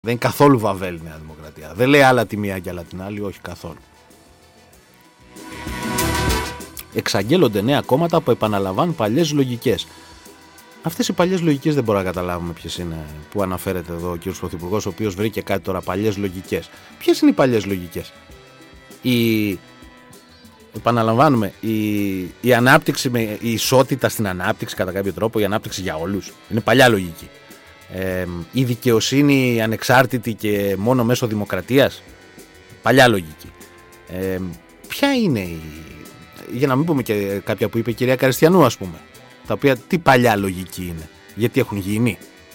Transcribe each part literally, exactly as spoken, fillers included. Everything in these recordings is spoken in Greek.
Δεν είναι καθόλου βαβέλ η Νέα Δημοκρατία. Δεν λέει άλλα τη μία και άλλα την άλλη, όχι καθόλου. Εξαγγέλλονται νέα κόμματα που επαναλαμβάνουν παλιές λογικές. Αυτές οι παλιές λογικές δεν μπορούμε να καταλάβουμε ποιες είναι που αναφέρεται εδώ ο κ. Πρωθυπουργός, ο οποίος βρήκε κάτι τώρα, παλιές λογικές. Ποιες είναι οι παλιές λογικές? Η... Επαναλαμβάνουμε, η... η ανάπτυξη, με... η ισότητα στην ανάπτυξη κατά κάποιο τρόπο, η ανάπτυξη για όλους. Είναι παλιά λογική. Ε, η δικαιοσύνη ανεξάρτητη και μόνο μέσω δημοκρατίας. Παλιά λογική. Ε, ποια είναι η... Για να μην πούμε και κάποια που είπε η κυρία Καριστιανού, ας πούμε. Τα οποία τι παλιά λογική είναι? Γιατί έχουν γίνει.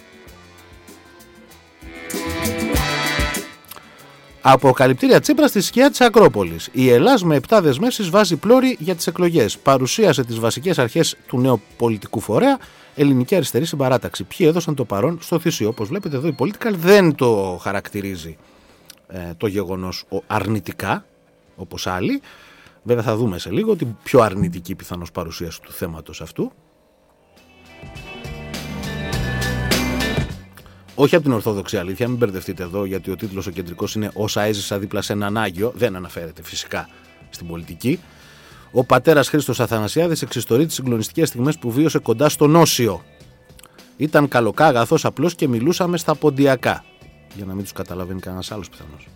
Αποκαλυπτήρια Τσίπρα στη σκιά της Ακρόπολης. Η Ελλάς με επτά δεσμεύσεις βάζει πλώρη για τις εκλογές. Παρουσίασε τις βασικές αρχές του νέου πολιτικού φορέα, Ελληνική Αριστερή Συμπαράταξη. Ποιοι έδωσαν το παρόν στο θυσίο? Όπως βλέπετε εδώ η Political δεν το χαρακτηρίζει ε, το γεγονός αρνητικά, όπως άλλοι. Βέβαια θα δούμε σε λίγο την πιο αρνητική πιθανώς παρουσίαση του θέματος αυτού. Όχι από την Ορθόδοξη Αλήθεια, μην μπερδευτείτε εδώ, γιατί ο τίτλος ο κεντρικός είναι «Όσα έζησα δίπλα σε έναν Άγιο». Δεν αναφέρεται φυσικά στην πολιτική. Ο πατέρας Χρήστος Αθανασιάδης εξιστορεί τις συγκλονιστικές στιγμές που βίωσε κοντά στον Όσιο. Ήταν καλοκάγαθος απλώς και μιλούσαμε στα ποντιακά. Για να μην τους καταλαβαίνει κανένας άλλος πιθανώς.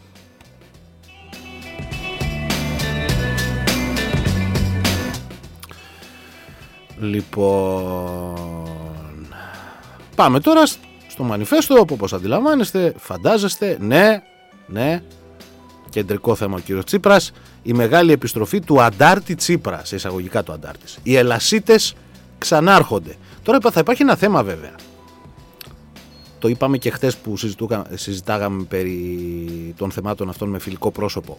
Λοιπόν, πάμε τώρα στο μανιφέστο, που όπως αντιλαμβάνεστε, φαντάζεστε, ναι, ναι, κεντρικό θέμα ο κύριος Τσίπρας, η μεγάλη επιστροφή του αντάρτη Τσίπρα, σε εισαγωγικά του αντάρτης. Οι Ελλασίτες ξανάρχονται. Τώρα θα υπάρχει ένα θέμα βέβαια. Το είπαμε και χτες που συζητάγαμε περί των θεμάτων αυτών με φιλικό πρόσωπο.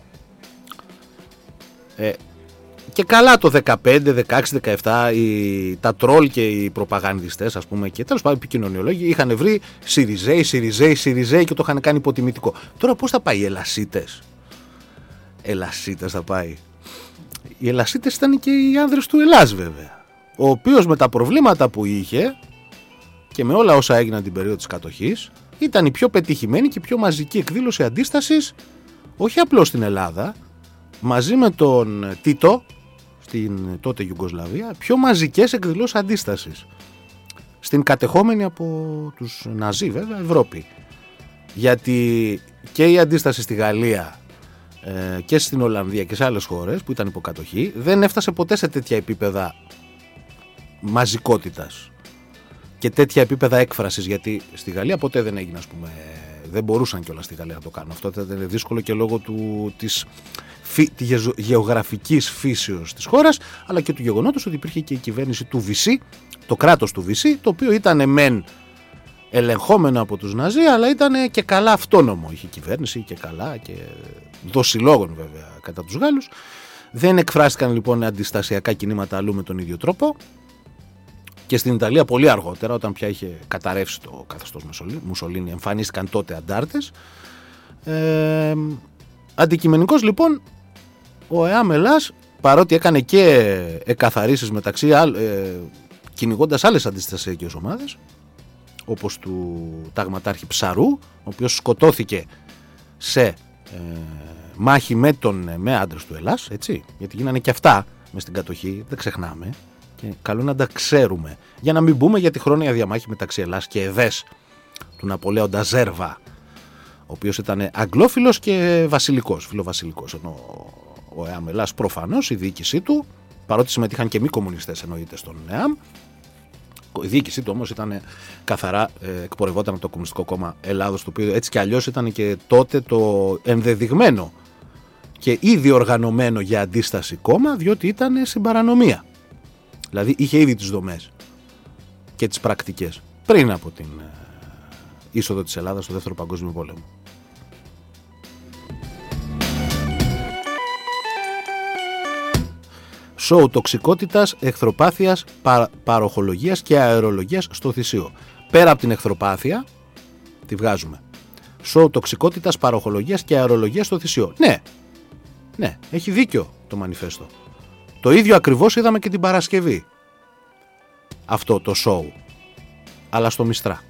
Ε, Και καλά το δεκαπέντε, δεκαέξι, δεκαεπτά οι, τα τρόλ και οι προπαγανδιστές, ας πούμε, και τέλος πάντων οι επικοινωνιολόγοι είχαν βρει Σιριζέοι, Σιριζέοι, Σιριζέοι και το είχαν κάνει υποτιμητικό. Τώρα πώς θα πάει οι Ελλασίτες? Ελλασίτες θα πάει. Οι Ελλασίτες ήταν και οι άνδρες του Ελλάς βέβαια, ο οποίος με τα προβλήματα που είχε και με όλα όσα έγιναν την περίοδο της κατοχής ήταν η πιο πετυχημένη και πιο μαζική εκδήλωση αντίστασης, όχι απλώς στην Ελλάδα, μαζί με τον Τίτο στην τότε Ιουγκοσλαβία, πιο μαζικές εκδηλώσεις αντίστασης στην κατεχόμενη από τους Ναζί βέβαια Ευρώπη. Γιατί και η αντίσταση στη Γαλλία ε, και στην Ολλανδία και σε άλλες χώρες που ήταν υποκατοχή δεν έφτασε ποτέ σε τέτοια επίπεδα μαζικότητας και τέτοια επίπεδα έκφρασης, γιατί στη Γαλλία ποτέ δεν έγινε, ας πούμε, δεν μπορούσαν κιόλας στη Γαλλία να το κάνουν. Αυτό ήταν δύσκολο και λόγω του, της, φυ, της γεωγραφικής φύσεως της χώρας, αλλά και του γεγονότος ότι υπήρχε και η κυβέρνηση του Βυσί, το κράτος του Βυσί, το οποίο ήταν μεν ελεγχόμενο από τους Ναζί, αλλά ήταν και καλά αυτόνομο. Είχε κυβέρνηση και καλά και δοσιλόγων βέβαια κατά τους Γάλλους. Δεν εκφράστηκαν λοιπόν αντιστασιακά κινήματα αλλού με τον ίδιο τρόπο. Και στην Ιταλία πολύ αργότερα, όταν πια είχε καταρρεύσει το καθεστώς Μουσολίνι, εμφανίστηκαν τότε αντάρτες. Ε, αντικειμενικός λοιπόν, ο ΕΑΜ Ελλάς, παρότι έκανε και εκαθαρίσεις μεταξύ, ε, κυνηγώντας άλλες αντιστασιακές ομάδες, όπως του ταγματάρχη Ψαρού, ο οποίος σκοτώθηκε σε ε, μάχη με, τον, με άντρες του Ελλάς, έτσι, γιατί γίνανε και αυτά μες στην κατοχή, δεν ξεχνάμε. Και καλό να τα ξέρουμε. Για να μην πούμε για τη χρόνια διαμάχη μεταξύ Ελλάς και Εδές του Ναπολέοντα Ζέρβα, ο οποίος ήταν αγγλόφιλος και βασιλικός, φιλοβασιλικός. Ενώ ο ΕΑΜ Ελλάς προφανώς η διοίκησή του, παρότι συμμετείχαν και μη κομμουνιστές εννοείται στον ΕΑΜ, η διοίκησή του όμως ήταν καθαρά, ε, εκπορευόταν από το Κομμουνιστικό Κόμμα Ελλάδος, το οποίο έτσι κι αλλιώς ήταν και τότε το ενδεδειγμένο και ήδη οργανωμένο για αντίσταση κόμμα, διότι ήταν στην παρανομία. Δηλαδή είχε ήδη τις δομές και τις πρακτικές πριν από την ε, είσοδο της Ελλάδας στο Δεύτερο Παγκόσμιο Πόλεμο. Σοου τοξικότητας, εχθροπάθειας, πα, παροχολογίας και αερολογίας στο Θησίο. Πέρα από την εχθροπάθεια, τη βγάζουμε. Σοου τοξικότητας, παροχολογίας και αερολογίας στο Θησίο. Ναι, ναι, έχει δίκιο το μανιφέστο. Το ίδιο ακριβώς είδαμε και την Παρασκευή. Αυτό το σοου. Αλλά στο Μιστρά.